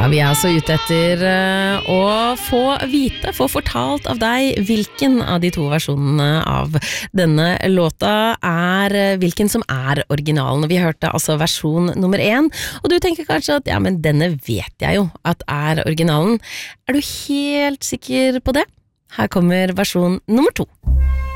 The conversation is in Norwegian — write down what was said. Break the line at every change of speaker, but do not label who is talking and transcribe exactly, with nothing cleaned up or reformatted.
Ja, vi er altså ute etter uh, å få vite, få fortalt av deg hvilken av de to versjonene av denne låta er, uh, hvilken som er originalen. Vi hørte altså versjon nummer én, og du tenker kanskje at ja, men denne vet jeg jo at er originalen. Er du helt sikker på det? Her kommer versjon nummer to.